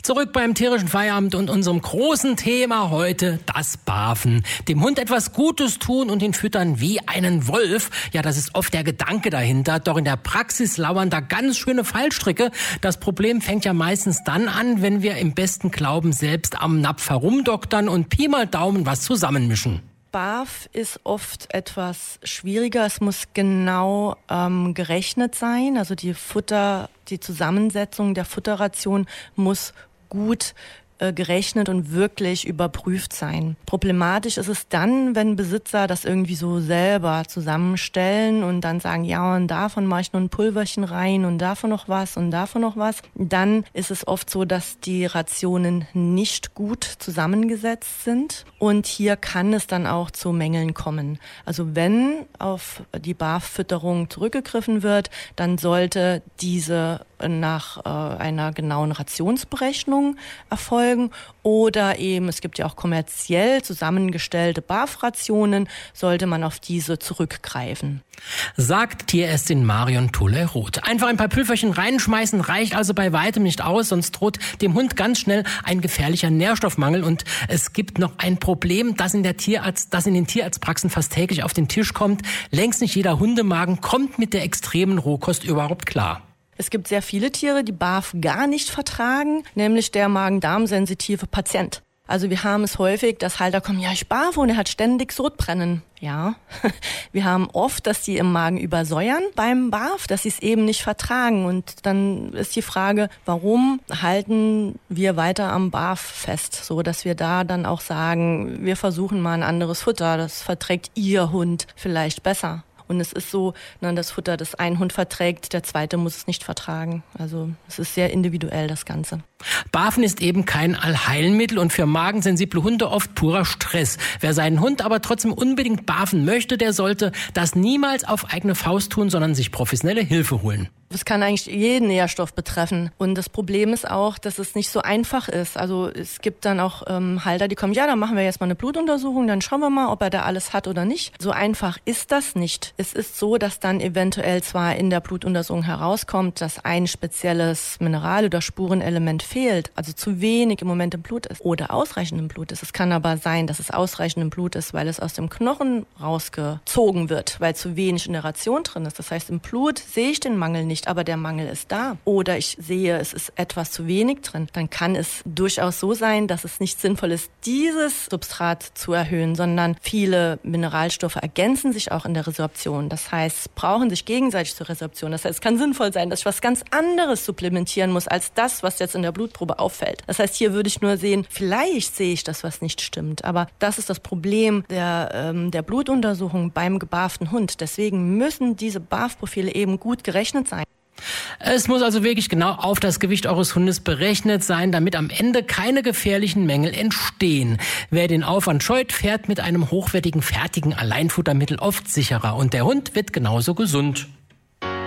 Zurück beim tierischen Feierabend und unserem großen Thema heute, das Barfen. Dem Hund etwas Gutes tun und ihn füttern wie einen Wolf. Ja, das ist oft der Gedanke dahinter. Doch in der Praxis lauern da ganz schöne Fallstricke. Das Problem fängt ja meistens dann an, wenn wir im besten Glauben selbst am Napf herumdoktern und Pi mal Daumen was zusammenmischen. BARF ist oft etwas schwieriger. Es muss genau gerechnet sein. Also die Zusammensetzung der Futterration muss gut gerechnet und wirklich überprüft sein. Problematisch ist es dann, wenn Besitzer das irgendwie so selber zusammenstellen und dann sagen, ja, und davon mache ich noch ein Pulverchen rein und davon noch was und davon noch was. Dann ist es oft so, dass die Rationen nicht gut zusammengesetzt sind und hier kann es dann auch zu Mängeln kommen. Also wenn auf die BARF-Fütterung zurückgegriffen wird, dann sollte diese nach einer genauen Rationsberechnung erfolgen oder eben, es gibt ja auch kommerziell zusammengestellte BARF-Rationen, sollte man auf diese zurückgreifen. Sagt Tierärztin Marion Thulle-Roth. Einfach ein paar Pülverchen reinschmeißen reicht also bei weitem nicht aus, sonst droht dem Hund ganz schnell ein gefährlicher Nährstoffmangel. Und es gibt noch ein Problem, das in den Tierarztpraxen fast täglich auf den Tisch kommt. Längst nicht jeder Hundemagen kommt mit der extremen Rohkost überhaupt klar. Es gibt sehr viele Tiere, die BARF gar nicht vertragen, nämlich der Magen-Darm-sensitive Patient. Also wir haben es häufig, dass Halter kommen, ja, ich barfe und er hat ständig Sodbrennen. Ja, wir haben oft, dass die im Magen übersäuern beim BARF, dass sie es eben nicht vertragen. Und dann ist die Frage, warum halten wir weiter am BARF fest, so dass wir da dann auch sagen, wir versuchen mal ein anderes Futter, das verträgt Ihr Hund vielleicht besser. Und es ist so, das Futter, das ein Hund verträgt, der zweite muss es nicht vertragen. Also es ist sehr individuell, das Ganze. Barfen ist eben kein Allheilmittel und für magensensible Hunde oft purer Stress. Wer seinen Hund aber trotzdem unbedingt barfen möchte, der sollte das niemals auf eigene Faust tun, sondern sich professionelle Hilfe holen. Das kann eigentlich jeden Nährstoff betreffen. Und das Problem ist auch, dass es nicht so einfach ist. Also es gibt dann auch Halter, die kommen, ja, dann machen wir jetzt mal eine Blutuntersuchung, dann schauen wir mal, ob er da alles hat oder nicht. So einfach ist das nicht. Es ist so, dass dann eventuell zwar in der Blutuntersuchung herauskommt, dass ein spezielles Mineral oder Spurenelement fehlt, also zu wenig im Moment im Blut ist oder ausreichend im Blut ist. Es kann aber sein, dass es ausreichend im Blut ist, weil es aus dem Knochen rausgezogen wird, weil zu wenig in der Ration drin ist. Das heißt, im Blut sehe ich den Mangel nicht, aber der Mangel ist da. Oder ich sehe, es ist etwas zu wenig drin. Dann kann es durchaus so sein, dass es nicht sinnvoll ist, dieses Substrat zu erhöhen, sondern viele Mineralstoffe ergänzen sich auch in der Resorption. Das heißt, brauchen sich gegenseitig zur Resorption. Das heißt, es kann sinnvoll sein, dass ich was ganz anderes supplementieren muss, als das, was jetzt in der Blutprobe auffällt. Das heißt, hier würde ich nur sehen, vielleicht sehe ich das, was nicht stimmt. Aber das ist das Problem der Blutuntersuchung beim gebarften Hund. Deswegen müssen diese BARF-Profile eben gut gerechnet sein. Es muss also wirklich genau auf das Gewicht eures Hundes berechnet sein, damit am Ende keine gefährlichen Mängel entstehen. Wer den Aufwand scheut, fährt mit einem hochwertigen, fertigen Alleinfuttermittel oft sicherer und der Hund wird genauso gesund.